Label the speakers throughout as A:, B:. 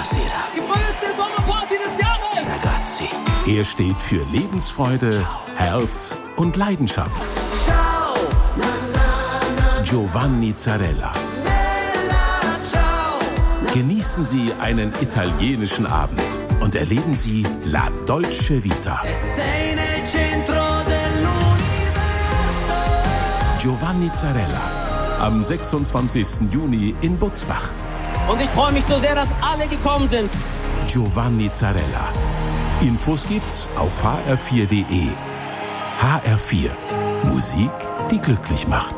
A: sera.
B: Die größte Sommerparty des Jahres!
A: Ragazzi.
C: Er steht für Lebensfreude, Herz und Leidenschaft.
B: Ciao!
C: Giovanni Zarella.
B: Bella, ciao!
C: Genießen Sie einen italienischen Abend und erleben Sie La Dolce Vita.
B: Sei nel centro dell'universo.
C: Giovanni Zarella. Am 26. Juni in Butzbach.
B: Und ich freue mich so sehr, dass alle gekommen sind.
C: Giovanni Zarella. Infos gibt's auf hr4.de. HR4. Musik, die glücklich macht.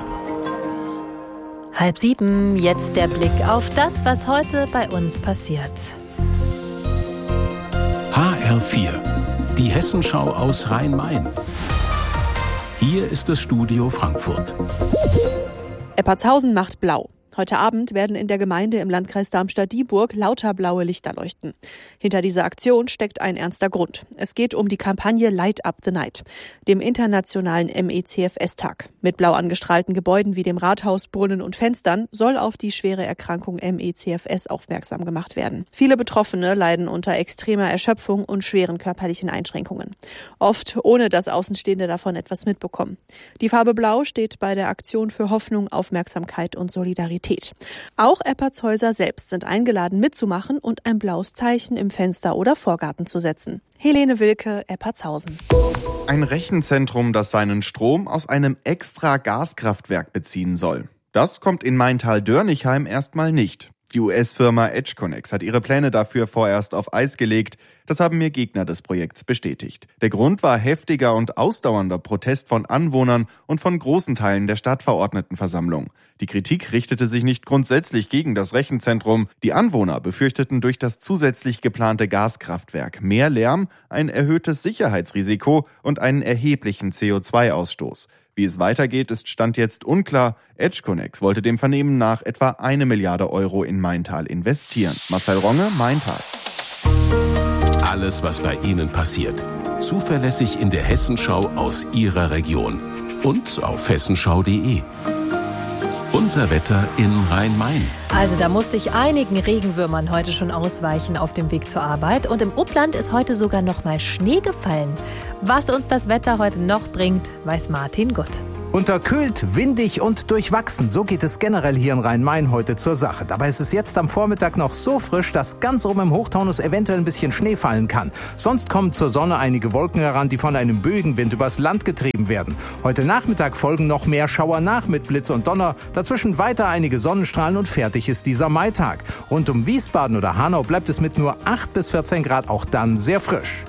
D: 6:30, jetzt der Blick auf das, was heute bei uns passiert.
C: HR4. Die Hessenschau aus Rhein-Main. Hier ist das Studio Frankfurt.
E: Eppertshausen macht blau. Heute Abend werden in der Gemeinde im Landkreis Darmstadt-Dieburg lauter blaue Lichter leuchten. Hinter dieser Aktion steckt ein ernster Grund. Es geht um die Kampagne Light Up the Night, dem internationalen MECFS-Tag. Mit blau angestrahlten Gebäuden wie dem Rathaus, Brunnen und Fenstern soll auf die schwere Erkrankung MECFS aufmerksam gemacht werden. Viele Betroffene leiden unter extremer Erschöpfung und schweren körperlichen Einschränkungen. Oft ohne, dass Außenstehende davon etwas mitbekommen. Die Farbe Blau steht bei der Aktion für Hoffnung, Aufmerksamkeit und Solidarität. Auch Eppertshäuser selbst sind eingeladen mitzumachen und ein blaues Zeichen im Fenster oder Vorgarten zu setzen. Helene Wilke, Eppertshausen.
F: Ein Rechenzentrum, das seinen Strom aus einem extra Gaskraftwerk beziehen soll. Das kommt in Maintal-Dörnichheim erstmal nicht. Die US-Firma EdgeConneX hat ihre Pläne dafür vorerst auf Eis gelegt. Das haben mir Gegner des Projekts bestätigt. Der Grund war heftiger und ausdauernder Protest von Anwohnern und von großen Teilen der Stadtverordnetenversammlung. Die Kritik richtete sich nicht grundsätzlich gegen das Rechenzentrum. Die Anwohner befürchteten durch das zusätzlich geplante Gaskraftwerk mehr Lärm, ein erhöhtes Sicherheitsrisiko und einen erheblichen CO2-Ausstoß. Wie es weitergeht, ist Stand jetzt unklar. EdgeConneX wollte dem Vernehmen nach etwa 1 Milliarde Euro in Maintal investieren. Marcel Ronge, Maintal.
C: Alles, was bei Ihnen passiert. Zuverlässig in der Hessenschau aus Ihrer Region. Und auf hessenschau.de. Unser Wetter in Rhein-Main.
D: Also da musste ich einigen Regenwürmern heute schon ausweichen auf dem Weg zur Arbeit. Und im Upland ist heute sogar noch mal Schnee gefallen. Was uns das Wetter heute noch bringt, weiß Martin Gutt.
G: Unterkühlt, windig und durchwachsen. So geht es generell hier in Rhein-Main heute zur Sache. Dabei ist es jetzt am Vormittag noch so frisch, dass ganz oben im Hochtaunus eventuell ein bisschen Schnee fallen kann. Sonst kommen zur Sonne einige Wolken heran, die von einem Böenwind übers Land getrieben werden. Heute Nachmittag folgen noch mehr Schauer nach mit Blitz und Donner. Dazwischen weiter einige Sonnenstrahlen und fertig ist dieser Maitag. Rund um Wiesbaden oder Hanau bleibt es mit nur 8 bis 14 Grad auch dann sehr frisch.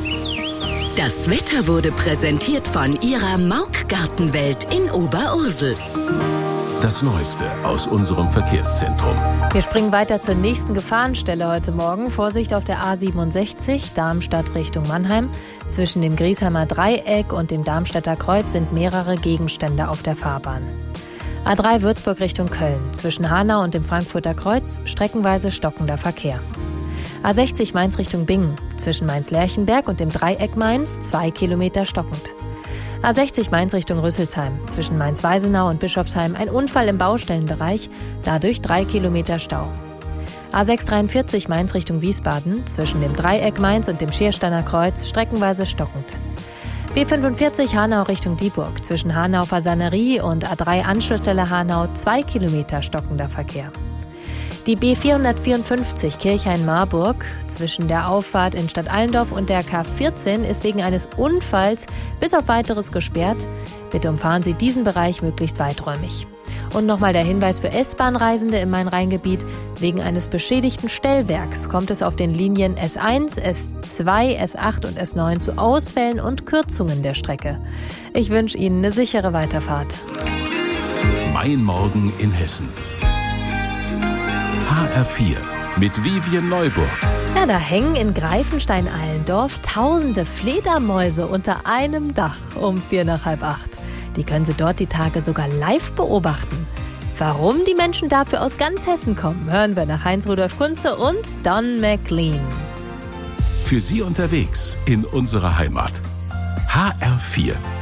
H: Das Wetter wurde präsentiert von Ihrer Mauk-Gartenwelt in Oberursel.
C: Das Neueste aus unserem Verkehrszentrum.
D: Wir springen weiter zur nächsten Gefahrenstelle heute Morgen. Vorsicht auf der A67, Darmstadt Richtung Mannheim. Zwischen dem Griesheimer Dreieck und dem Darmstädter Kreuz sind mehrere Gegenstände auf der Fahrbahn. A3 Würzburg Richtung Köln. Zwischen Hanau und dem Frankfurter Kreuz streckenweise stockender Verkehr. A60 Mainz Richtung Bingen. Zwischen Mainz-Lerchenberg und dem Dreieck Mainz 2 Kilometer stockend. A60 Mainz Richtung Rüsselsheim. Zwischen Mainz-Weisenau und Bischofsheim ein Unfall im Baustellenbereich, dadurch 3 Kilometer Stau. A643 Mainz Richtung Wiesbaden. Zwischen dem Dreieck Mainz und dem Schiersteiner Kreuz streckenweise stockend. B45 Hanau Richtung Dieburg. Zwischen Hanau-Fasanerie und A3 Anschlussstelle Hanau 2 Kilometer stockender Verkehr. Die B454 Kirchhain-Marburg zwischen der Auffahrt in Stadtallendorf und der K14 ist wegen eines Unfalls bis auf Weiteres gesperrt. Bitte umfahren Sie diesen Bereich möglichst weiträumig. Und nochmal der Hinweis für S-Bahn-Reisende im Main-Rhein-Gebiet. Wegen eines beschädigten Stellwerks kommt es auf den Linien S1, S2, S8 und S9 zu Ausfällen und Kürzungen der Strecke. Ich wünsche Ihnen eine sichere Weiterfahrt.
C: Mein Morgen in Hessen. HR4 mit Vivien Neuburg.
D: Ja, da hängen in Greifenstein-Allendorf tausende Fledermäuse unter einem Dach um 7:45. Die können Sie dort die Tage sogar live beobachten. Warum die Menschen dafür aus ganz Hessen kommen, hören wir nach Heinz-Rudolf Kunze und Don McLean.
C: Für Sie unterwegs in unserer Heimat. HR4.